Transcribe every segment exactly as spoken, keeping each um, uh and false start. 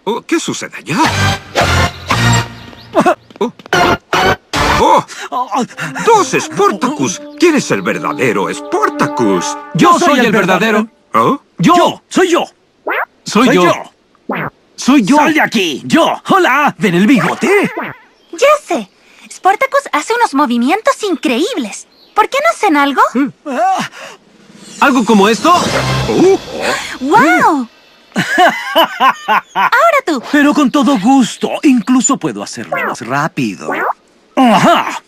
Oh, ¿qué sucede allá? Oh. ¡Oh! ¡Dos Sportacus! ¿Quién es el verdadero Sportacus? Yo soy el verdadero. ¿Oh? ¡Yo! ¡Soy yo! Soy, ¡Soy yo. yo! Soy yo. ¡Sal de aquí! ¡Yo! ¡Hola! ¿Ven el bigote? Ya sé. Sportacus hace unos movimientos increíbles. ¿Por qué no hacen algo? ¿Algo como esto? Oh. ¡Wow! Ahora tú. Pero con todo gusto. Incluso puedo hacerlo más rápido. ¡Ajá!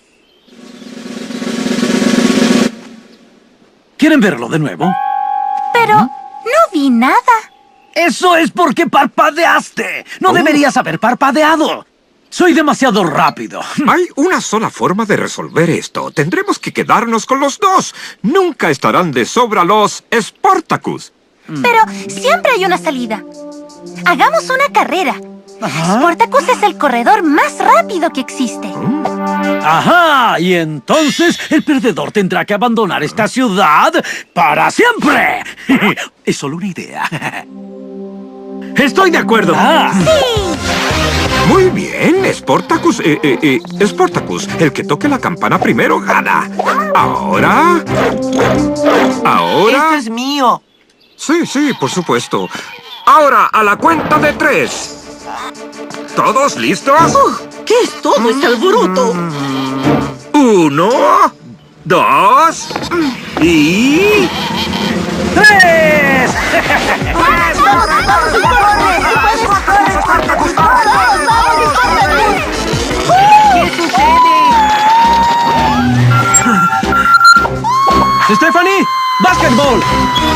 ¿Quieren verlo de nuevo? Pero no vi nada. ¡Eso es porque parpadeaste! ¡No Oh. deberías haber parpadeado! Soy demasiado rápido. Hay una sola forma de resolver esto. Tendremos que quedarnos con los dos. Nunca estarán de sobra los Sportacus. Pero siempre hay una salida. Hagamos una carrera. Ajá. Sportacus es el corredor más rápido que existe. ¡Ajá! Y entonces el perdedor tendrá que abandonar esta ciudad para siempre. Es solo una idea. Estoy de acuerdo. Ah. Muy bien, Sportacus. Eh, eh, eh, Sportacus, el que toque la campana primero gana. Ahora... Ahora... ¡Esto es mío! Sí, sí, por supuesto. Ahora, a la cuenta de tres. ¿Todos listos? ¿Qué es todo este alboroto? Uno, dos y... ¡Tres! ¿Qué sucede? ¡Stephanie! ¡Básquetbol!